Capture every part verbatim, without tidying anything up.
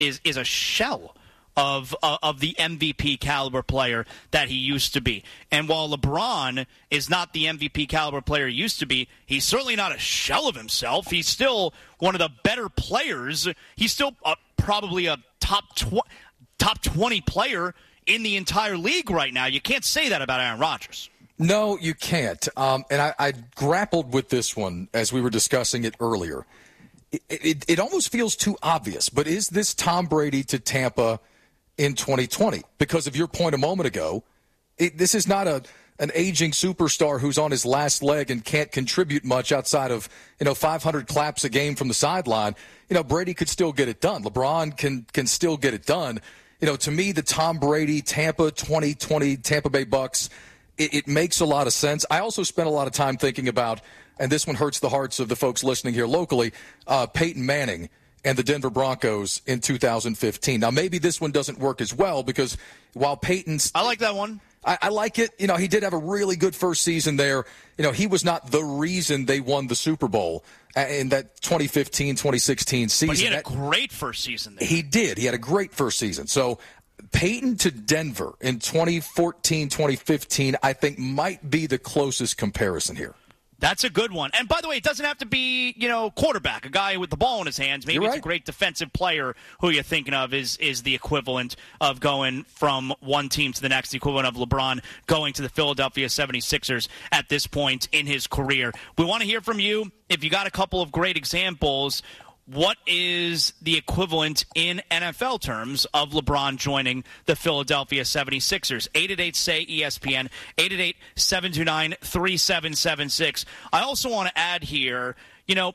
is is a shell of uh, of the M V P caliber player that he used to be. And while LeBron is not the M V P caliber player he used to be, he's certainly not a shell of himself. He's still one of the better players. He's still uh, probably a top tw- top twenty player in the entire league right now. You can't say that about Aaron Rodgers. No, you can't. Um, and I, I grappled with this one as we were discussing it earlier. It, it, it almost feels too obvious, but is this Tom Brady to Tampa in twenty twenty? Because of your point a moment ago, it, this is not a an aging superstar who's on his last leg and can't contribute much outside of, you know, five hundred claps a game from the sideline. You know, Brady could still get it done. LeBron can can still get it done. You know, to me, the Tom Brady, Tampa twenty twenty, Tampa Bay Bucks, it, it makes a lot of sense. I also spent a lot of time thinking about, and this one hurts the hearts of the folks listening here locally, uh, Peyton Manning and the Denver Broncos in two thousand fifteen. Now, maybe this one doesn't work as well because while Peyton's... I like that one. I, I like it. You know, he did have a really good first season there. You know, he was not the reason they won the Super Bowl in that twenty fifteen twenty sixteen season. But he had that, a great first season there. He did. He had a great first season. So Peyton to Denver in twenty fourteen twenty fifteen, I think, might be the closest comparison here. That's a good one. And by the way, it doesn't have to be, you know, quarterback, a guy with the ball in his hands. Maybe You're it's right. a great defensive player who you're thinking of is is the equivalent of going from one team to the next, the equivalent of LeBron going to the Philadelphia seventy-sixers at this point in his career. We want to hear from you. If you got a couple of great examples, what is the equivalent in N F L terms of LeBron joining the Philadelphia seventy-sixers? eight eight eight, S A Y, E S P N, eight eight eight, seven two nine, three seven seven six. I also want to add here, you know,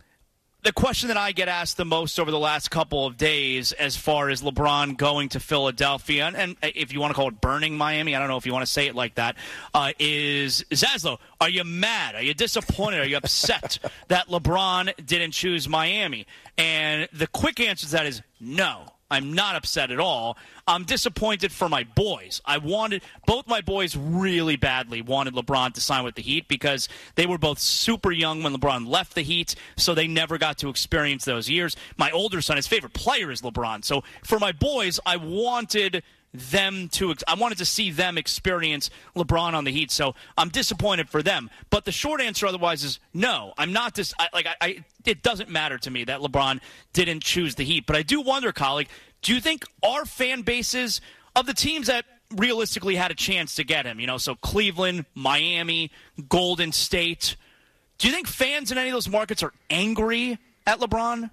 the question that I get asked the most over the last couple of days as far as LeBron going to Philadelphia, and, and if you want to call it burning Miami, I don't know if you want to say it like that, uh, is Zaslow, are you mad? Are you disappointed? Are you upset that LeBron didn't choose Miami? And the quick answer to that is no. I'm not upset at all. I'm disappointed for my boys. I wanted both my boys really badly wanted LeBron to sign with the Heat because they were both super young when LeBron left the Heat, so they never got to experience those years. My older son, his favorite player is LeBron. So for my boys, I wanted them to I wanted to see them experience LeBron on the Heat, so I'm disappointed for them. But the short answer otherwise is no. I'm not dis- I, like I, I it doesn't matter to me that LeBron didn't choose the Heat. But I do wonder, colleague, do you think our fan bases of the teams that realistically had a chance to get him, you know, so Cleveland, Miami, Golden State, do you think fans in any of those markets are angry at LeBron?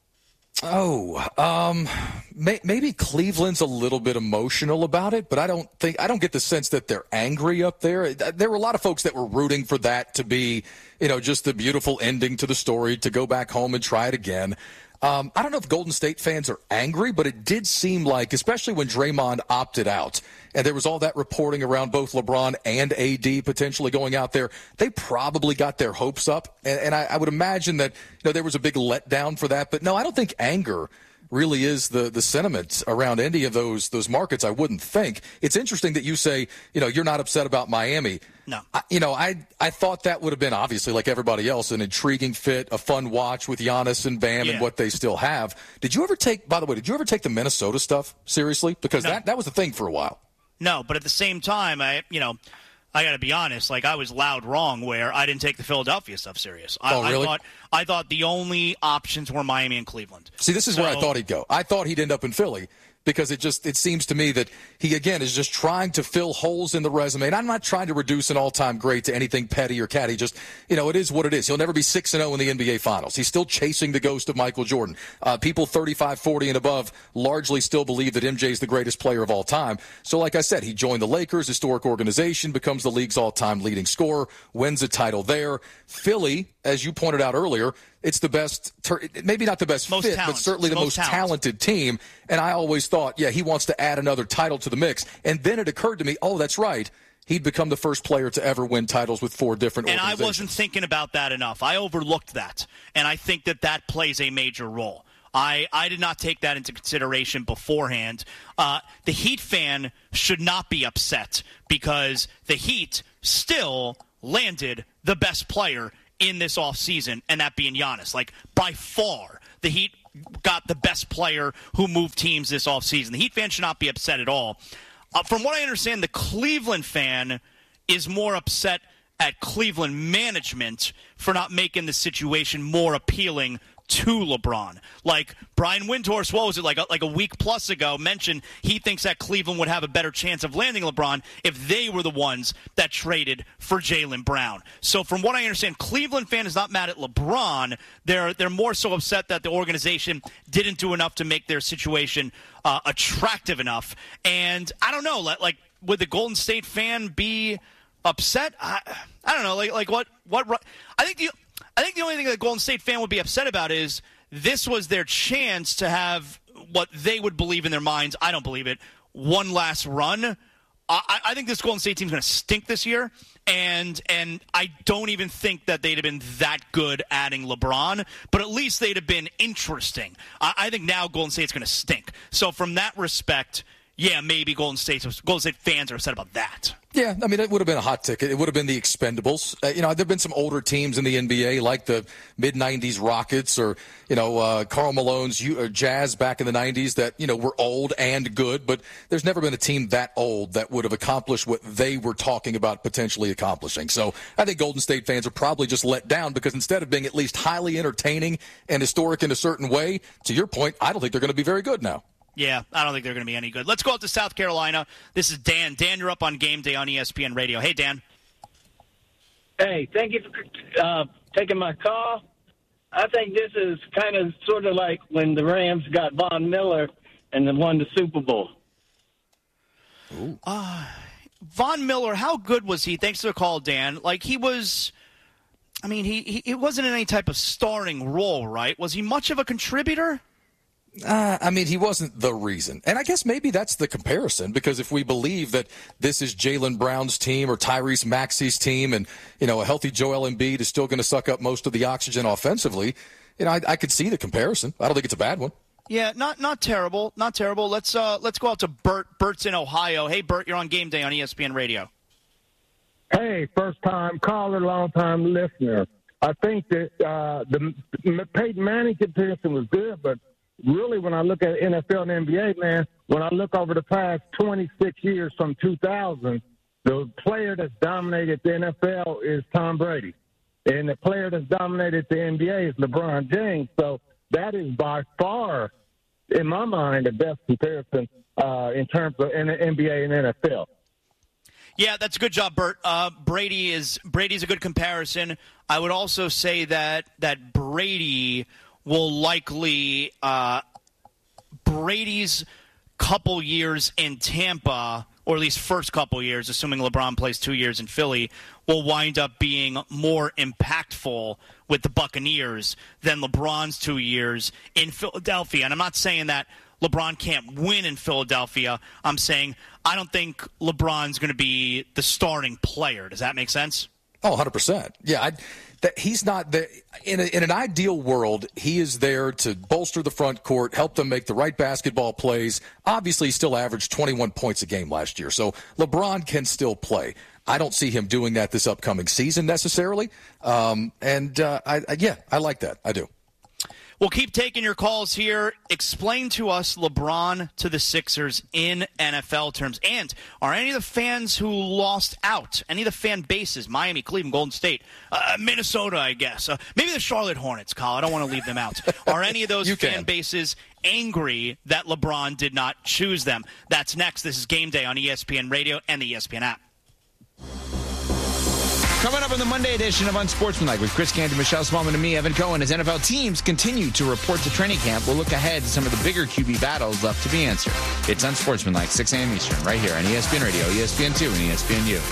Oh, um, may, maybe Cleveland's a little bit emotional about it, but I don't think I don't get the sense that they're angry up there. There were a lot of folks that were rooting for that to be, you know, just the beautiful ending to the story, to go back home and try it again. Um, I don't know if Golden State fans are angry, but it did seem like, especially when Draymond opted out, and there was all that reporting around both LeBron and A D potentially going out there, they probably got their hopes up. And, and I, I would imagine that, you know, there was a big letdown for that. But no, I don't think anger really is the, the sentiment around any of those those markets, I wouldn't think. It's interesting that you say, you know, you're not upset about Miami. No. I, you know, I I thought that would have been, obviously, like everybody else, an intriguing fit, a fun watch with Giannis and Bam yeah. and what they still have. Did you ever take, by the way, did you ever take the Minnesota stuff seriously? Because no. that, that was a thing for a while. No, but at the same time, I, you know, I got to be honest, like I was loud wrong where I didn't take the Philadelphia stuff serious. I, oh, really? I thought, I thought the only options were Miami and Cleveland. See, this is so, where I thought he'd go. I thought he'd end up in Philly because it just it seems to me that he, again, is just trying to fill holes in the resume. And I'm not trying to reduce an all-time great to anything petty or catty. Just, you know, it is what it is. He'll never be six and oh in the N B A Finals. He's still chasing the ghost of Michael Jordan. Uh, people thirty-five, forty, and above largely still believe that M J is the greatest player of all time. So, like I said, he joined the Lakers, historic organization, becomes the league's all-time leading scorer, wins a title there. Philly, as you pointed out earlier, it's the best, maybe not the best most fit, talented. but certainly the, the most, most talented team. And I always thought, yeah, he wants to add another title to the mix. And then it occurred to me, oh, that's right. He'd become the first player to ever win titles with four different and organizations. And I wasn't thinking about that enough. I overlooked that. And I think that that plays a major role. I, I did not take that into consideration beforehand. Uh, the Heat fan should not be upset because the Heat still landed the best player in this offseason, and that being Giannis. Like, by far, the Heat got the best player who moved teams this offseason. The Heat fan should not be upset at all. Uh, from what I understand, the Cleveland fan is more upset at Cleveland management for not making the situation more appealing to LeBron. Like Brian Windhorst, what was it, like a, like a week plus ago, mentioned he thinks that Cleveland would have a better chance of landing LeBron if they were the ones that traded for Jaylen Brown. So from what I understand, Cleveland fan is not mad at LeBron. They're they're more so upset that the organization didn't do enough to make their situation uh, attractive enough. And I don't know, like would the Golden State fan be upset? I, I don't know, like like what what I think the I think the only thing that Golden State fan would be upset about is this was their chance to have what they would believe in their minds. I don't believe it. One last run. I, I think this Golden State team's going to stink this year, and and I don't even think that they'd have been that good adding LeBron, but at least they'd have been interesting. I, I think now Golden State's going to stink. So from that respect, yeah, maybe Golden State Golden State fans are upset about that. Yeah, I mean, it would have been a hot ticket. It would have been the Expendables. Uh, you know, there have been some older teams in the N B A, like the mid nineties Rockets or, you know, uh, Karl Malone's uh, Jazz back in the nineties that, you know, were old and good. But there's never been a team that old that would have accomplished what they were talking about potentially accomplishing. So I think Golden State fans are probably just let down because instead of being at least highly entertaining and historic in a certain way, to your point, I don't think they're going to be very good now. Yeah, I don't think they're going to be any good. Let's go out to South Carolina. This is Dan. Dan, you're up on Game Day on E S P N Radio. Hey, Dan. Hey, thank you for uh, taking my call. I think this is kind of sort of like when the Rams got Von Miller and then won the Super Bowl. Uh, Von Miller, how good was he? Thanks for the call, Dan. Like, he was, I mean, he, he it wasn't in any type of starring role, right? Was he much of a contributor? Uh, I mean, he wasn't the reason. And I guess maybe that's the comparison, because if we believe that this is Jaylen Brown's team or Tyrese Maxey's team and, you know, a healthy Joel Embiid is still going to suck up most of the oxygen offensively, you know, I, I could see the comparison. I don't think it's a bad one. Yeah, not not terrible. Not terrible. Let's uh, let's go out to Bert. Bert's in Ohio. Hey, Bert, you're on Game Day on E S P N Radio. Hey, first-time caller, long-time listener. I think that uh, the Peyton Manning comparison was good, but really, when I look at N F L and N B A, man, when I look over the past twenty-six years from two thousand, the player that's dominated the N F L is Tom Brady. And the player that's dominated the N B A is LeBron James. So that is by far, in my mind, the best comparison uh, in terms of N B A and N F L. Yeah, that's a good job, Bert. Uh, Brady is Brady's a good comparison. I would also say that that Brady will likely uh, Brady's couple years in Tampa, or at least first couple years, assuming LeBron plays two years in Philly, will wind up being more impactful with the Buccaneers than LeBron's two years in Philadelphia. And I'm not saying that LeBron can't win in Philadelphia. I'm saying I don't think LeBron's going to be the starting player. Does that make sense? Oh, one hundred percent. Yeah, I, that he's not there. In, a, in an ideal world, he is there to bolster the front court, help them make the right basketball plays. Obviously, he still averaged twenty-one points a game last year, so LeBron can still play. I don't see him doing that this upcoming season necessarily. Um, and, uh, I, I, yeah, I like that. I do. We'll keep taking your calls here. Explain to us LeBron to the Sixers in N F L terms. And are any of the fans who lost out, any of the fan bases, Miami, Cleveland, Golden State, uh, Minnesota, I guess, uh, maybe the Charlotte Hornets, Kyle, I don't want to leave them out. Are any of those fan can. bases angry that LeBron did not choose them? That's next. This is Game Day on E S P N Radio and the E S P N app. Coming up on the Monday edition of Unsportsmanlike with Chris Cantor, Michelle Smallman, and me, Evan Cohen, as N F L teams continue to report to training camp, we'll look ahead to some of the bigger Q B battles left to be answered. It's Unsportsmanlike, six a.m. Eastern, right here on E S P N Radio, E S P N two, and E S P N U.